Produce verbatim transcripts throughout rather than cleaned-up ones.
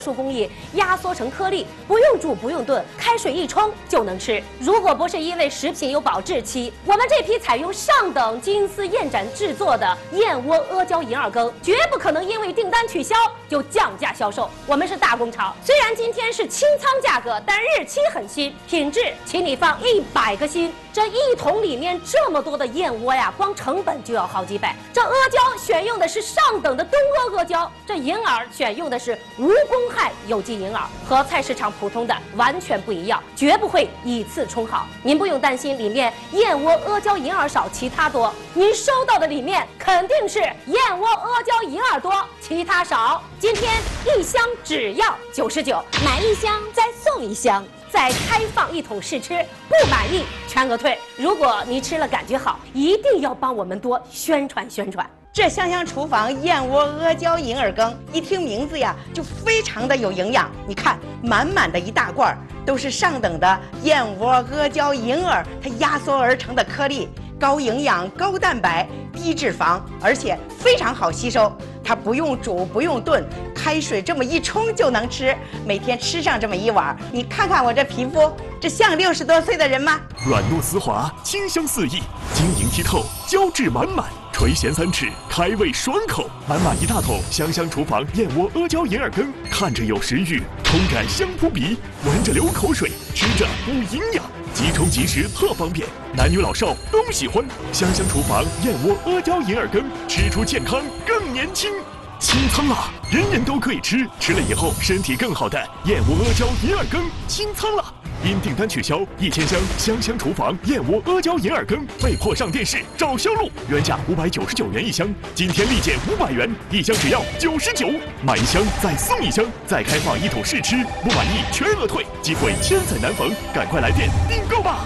术工艺压缩成颗粒，不用煮不用炖，开水一冲就能吃。如果不是因为食品有保质期，我们这批采用上等金丝燕盏制作的燕窝阿胶银耳羹，绝不可能因为订单取消就降价销售。我们是大工厂，虽然今天是清仓价格，但日期很新，品质请你放一百个心。这一桶里面这么多的燕窝呀，光成本就要好几百。这阿胶选用的是上等的东阿阿胶，这银耳选用的是无公害有机银耳，和菜市场普通的完全不一样，绝不会以次充好。您不用担心里面燕窝阿胶银耳少，其他多。您收到的里面肯定是燕窝阿胶银耳多，其他少。今天一箱只要九十九，买一箱再送一箱。再开放一桶试吃，不满意全额退。如果你吃了感觉好，一定要帮我们多宣传宣传。 这香香厨房燕窝阿胶银耳羹，一听名字呀，就非常的有营养。你看，满满的一大罐，都是上等的燕窝阿胶银耳，它压缩而成的颗粒，高营养、高蛋白、低脂肪，而且非常好吸收。它不用煮，不用炖，开水这么一冲就能吃。每天吃上这么一碗，你看看我这皮肤，这像六十多岁的人吗？ 软糯丝滑，清香四溢，晶莹剔透，胶质满满，垂涎三尺，开胃爽口。满满一大桶香香厨房燕窝阿胶银耳羹，看着有食欲，冲感香扑鼻，闻着流口水，吃着补营养。即冲即食特方便，男女老少都喜欢。香香厨房燕窝阿胶银耳羹，吃出健康更年轻。清仓了，人人都可以吃，吃了以后身体更好的燕窝阿胶银耳羹清仓了。因订单取消，一千箱香香厨房燕窝阿胶银耳羹被迫上电视找销路，原价五百九十九元一箱，今天立减五百元，一箱只要九十九，买一箱再送一箱，再开放一桶试吃，不满意全额退，机会千载难逢，赶快来电订购吧！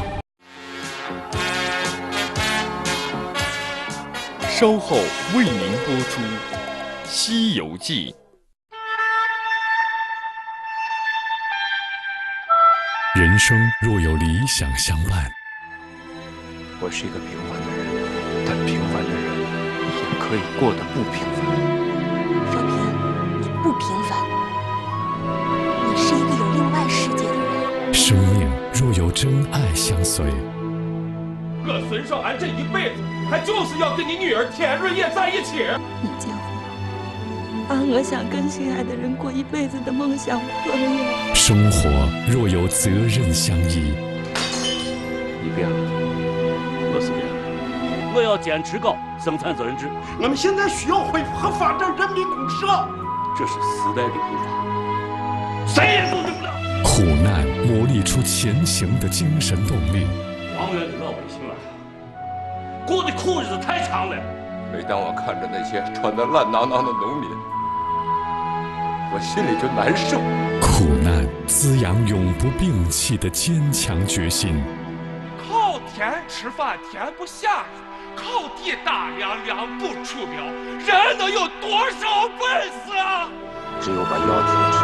稍后为您播出《西游记》。 人生若有理想相伴， 我是一个平凡的人，但平凡的人也可以过得不平凡。 若平，你不平凡，你是一个有另外世界的人。 生命若有真爱相随， 我孙少安这一辈子，他就是要跟你女儿田润叶在一起。 你结婚，把我想跟心爱的人过一辈子的梦想破灭。 生活若有责任相依， 你变了，我是变了。 我要坚持搞生产责任制。 我们现在需要恢复和发展人民公社， 这是时代的步伐，谁也阻止不了。 苦难磨砺出前行的精神动力。 王源的老百姓啊，过的苦日子太长了。 每当我看着那些穿得烂囊囊的农民，我心里就难受。 苦难滋养永不摒弃的坚强决心。 靠天吃饭天不下雨，靠地打粮粮不出苗，人能有多少本事啊？ 只有把腰挺